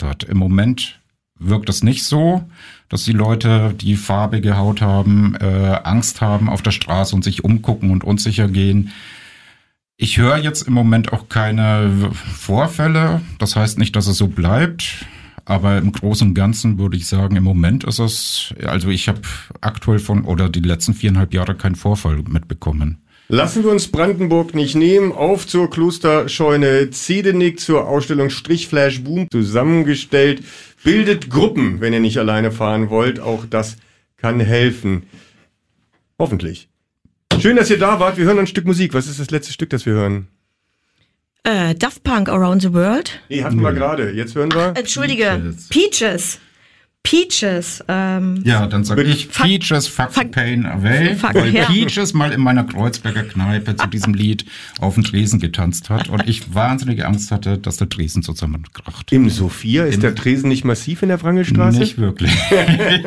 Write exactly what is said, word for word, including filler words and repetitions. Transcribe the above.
hat. Im Moment wirkt es nicht so, dass die Leute, die farbige Haut haben, äh, Angst haben auf der Straße und sich umgucken und unsicher gehen. Ich höre jetzt im Moment auch keine Vorfälle. Das heißt nicht, dass es so bleibt. Aber im Großen und Ganzen würde ich sagen, im Moment ist es, also ich habe aktuell von, oder die letzten viereinhalb Jahre keinen Vorfall mitbekommen. Lassen wir uns Brandenburg nicht nehmen. Auf zur Klosterscheune Zedenick zur Ausstellung Strichflash Boom zusammengestellt. Bildet Gruppen, wenn ihr nicht alleine fahren wollt. Auch das kann helfen. Hoffentlich. Schön, dass ihr da wart. Wir hören ein Stück Musik. Was ist das letzte Stück, das wir hören? Äh, Daft Punk Around the World. Nee, hatten wir gerade. Jetzt hören wir. Ach, Entschuldige. Peaches. Peaches. Ähm, ja, dann sage ich fuck, Peaches, fuck, fuck the pain away, fuck, weil ja. Peaches mal in meiner Kreuzberger Kneipe zu diesem Lied auf dem Tresen getanzt hat und ich wahnsinnige Angst hatte, dass der Tresen zusammenkracht. Im Sophia? Ist Im der Tresen nicht massiv in der Wrangelstraße? Nicht wirklich.